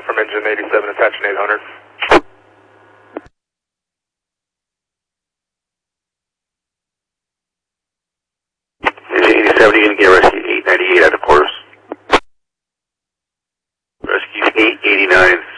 from engine 87, attaching 800. Engine 87, you can get rescue 898 out of quarters. Rescue 889.